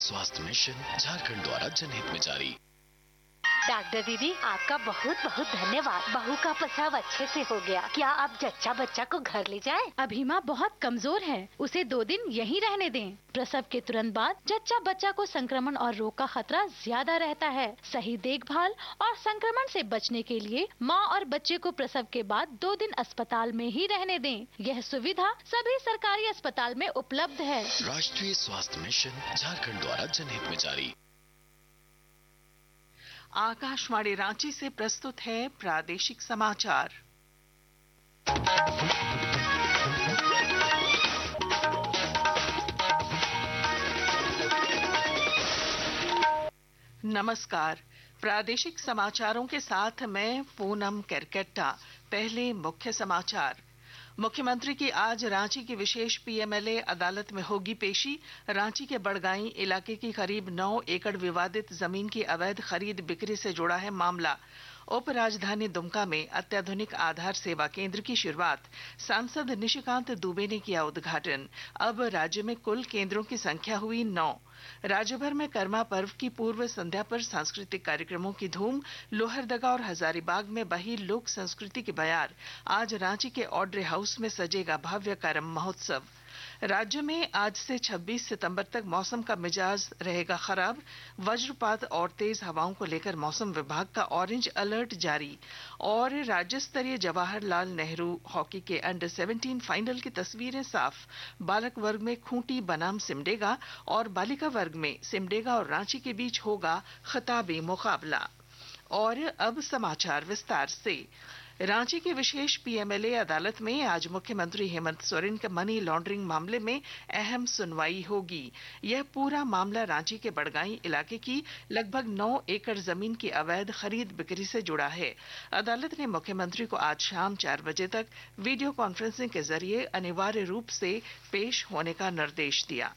स्वास्थ्य मिशन झारखंड द्वारा जनहित में जारी। डॉक्टर दीदी, आपका बहुत बहुत धन्यवाद। बहू का प्रसव अच्छे से हो गया। क्या आप जच्चा बच्चा को घर ले जाएं? अभी माँ बहुत कमजोर है, उसे 2 दिन यहीं रहने दें। प्रसव के तुरंत बाद जच्चा बच्चा को संक्रमण और रोग का खतरा ज्यादा रहता है। सही देखभाल और संक्रमण से बचने के लिए माँ और बच्चे को प्रसव के बाद 2 दिन अस्पताल में ही रहने दें। यह सुविधा सभी सरकारी अस्पताल में उपलब्ध है। राष्ट्रीय स्वास्थ्य मिशन झारखंड द्वारा जनहित में जारी। आकाशवाणी रांची से प्रस्तुत है प्रादेशिक समाचार। नमस्कार, प्रादेशिक समाचारों के साथ मैं पूनम केरकेट्टा। पहले मुख्य समाचार। मुख्यमंत्री की आज रांची की विशेष पीएमएलए अदालत में होगी पेशी। रांची के बड़गाई इलाके की करीब 9 एकड़ विवादित जमीन की अवैध खरीद बिक्री से जुड़ा है मामला। उप राजधानी दुमका में अत्याधुनिक आधार सेवा केंद्र की शुरुआत। सांसद निशिकांत दुबे ने किया उद्घाटन। अब राज्य में कुल केंद्रों की संख्या हुई 9। राज्य भर में करमा पर्व की पूर्व संध्या पर सांस्कृतिक कार्यक्रमों की धूम। लोहरदगा और हजारीबाग में बही लोक संस्कृति की बयार। आज रांची के ऑड्रे हाउस में सजेगा भव्य करम महोत्सव। राज्य में आज से 26 सितंबर तक मौसम का मिजाज रहेगा खराब। वज्रपात और तेज हवाओं को लेकर मौसम विभाग का ऑरेंज अलर्ट जारी। और राज्य स्तरीय जवाहरलाल नेहरू हॉकी के अंडर 17 फाइनल की तस्वीरें साफ। बालक वर्ग में खूंटी बनाम सिमडेगा और बालिका वर्ग में सिमडेगा और रांची के बीच होगा खिताबी मुकाबला। और अब समाचार विस्तार से। रांची की विशेष पीएमएलए अदालत में आज मुख्यमंत्री हेमंत सोरेन के मनी लॉन्ड्रिंग मामले में अहम सुनवाई होगी। यह पूरा मामला रांची के बड़गाई इलाके की लगभग 9 एकड़ जमीन की अवैध खरीद बिक्री से जुड़ा है। अदालत ने मुख्यमंत्री को आज शाम 4 बजे तक वीडियो कॉन्फ्रेंसिंग के जरिए अनिवार्य रूप से पेश होने का निर्देश दिया।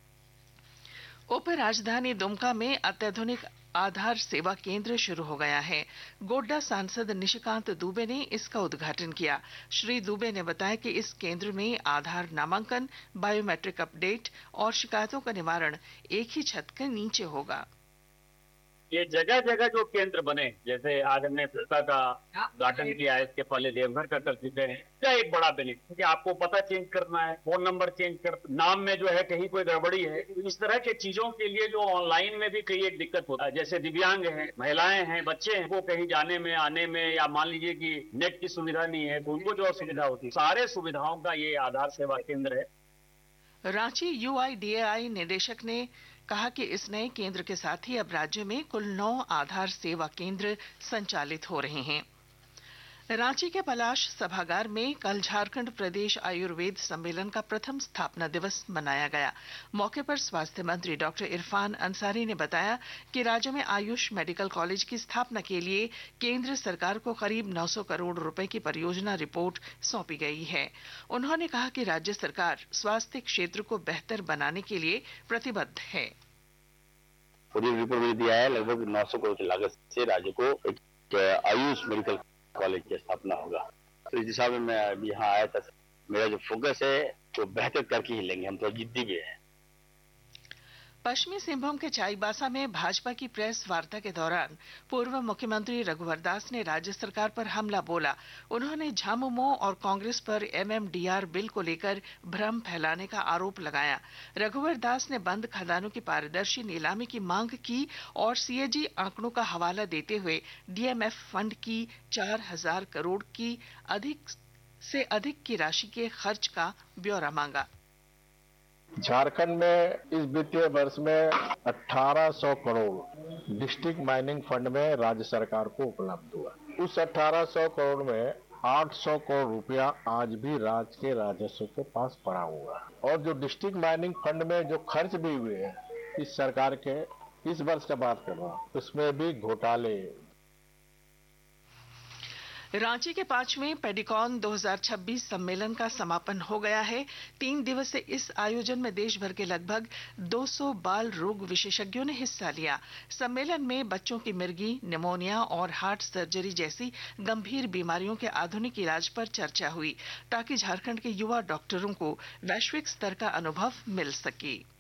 उप राजधानी दुमका में अत्याधुनिक आधार सेवा केंद्र शुरू हो गया है। गोड्डा सांसद निशिकांत दुबे ने इसका उद्घाटन किया। श्री दुबे ने बताया कि इस केंद्र में आधार नामांकन, बायोमेट्रिक अपडेट और शिकायतों का निवारण एक ही छत के नीचे होगा। ये जगह जगह जो केंद्र बने, जैसे आज हमने पुस्ता का उद्घाटन किया है, इसके पहले देवघर का कर चुके हैं। इसका एक बड़ा बेनिफिट, क्योंकि आपको पता चेंज करना है, फोन नंबर चेंज कर, नाम में जो है कहीं कोई गड़बड़ी है, तो इस तरह के चीजों के लिए जो ऑनलाइन में भी कई एक दिक्कत होता है। जैसे दिव्यांग हैं, महिलाएं हैं, बच्चे हैं, वो कहीं जाने में आने में, या मान लीजिए कि नेट की सुविधा नहीं है तो उनको जो असुविधा होती है, सारे सुविधाओं का ये आधार सेवा केंद्र है। रांची यूआईडीएआई निदेशक ने कहा कि इस नए केंद्र के साथ ही अब राज्य में कुल 9 आधार सेवा केंद्र संचालित हो रहे हैं। रांची के पलाश सभागार में कल झारखंड प्रदेश आयुर्वेद सम्मेलन का प्रथम स्थापना दिवस मनाया गया। मौके पर स्वास्थ्य मंत्री डॉक्टर इरफान अंसारी ने बताया कि राज्य में आयुष मेडिकल कॉलेज की स्थापना के लिए केंद्र सरकार को करीब 900 करोड़ रुपए की परियोजना रिपोर्ट सौंपी गई है। उन्होंने कहा कि राज्य सरकार स्वास्थ्य क्षेत्र को बेहतर बनाने के लिए प्रतिबद्ध है। रिपोर्ट में दिया है लगभग 900 करोड़ की लागत से राज्य को एक आयुष मेडिकल कॉलेज की स्थापना होगा। तो इस दिशा में मैं अभी यहाँ आया था। मेरा जो फोकस है वो बेहतर करके ही लेंगे, हम तो जिद्दी भी है। पश्चिमी सिंहभूम के चाईबासा में भाजपा की प्रेस वार्ता के दौरान पूर्व मुख्यमंत्री रघुवर दास ने राज्य सरकार पर हमला बोला। उन्होंने झामुमो और कांग्रेस पर एमएमडीआर बिल को लेकर भ्रम फैलाने का आरोप लगाया। रघुवर दास ने बंद खदानों की पारदर्शी नीलामी की मांग की और सीएजी आंकड़ों का हवाला देते हुए डीएमएफ फंड की 4000 करोड़ की अधिक से अधिक की राशि के खर्च का ब्यौरा मांगा। झारखंड में इस वित्तीय वर्ष में 1800 करोड़ डिस्ट्रिक्ट माइनिंग फंड में राज्य सरकार को उपलब्ध हुआ। उस 1800 करोड़ में 800 करोड़ रुपया आज भी राज्य के राजस्व के पास पड़ा हुआ है। और जो डिस्ट्रिक्ट माइनिंग फंड में जो खर्च भी हुए हैं इस सरकार के, इस वर्ष का बात कर रहा हूँ, उसमें भी घोटाले। रांची के 5वें पेडिकॉन 2026 सम्मेलन का समापन हो गया है। 3 दिवसीय इस आयोजन में देश भर के लगभग 200 बाल रोग विशेषज्ञों ने हिस्सा लिया। सम्मेलन में बच्चों की मिर्गी, निमोनिया और हार्ट सर्जरी जैसी गंभीर बीमारियों के आधुनिक इलाज पर चर्चा हुई, ताकि झारखंड के युवा डॉक्टरों को वैश्विक स्तर का अनुभव मिल सके।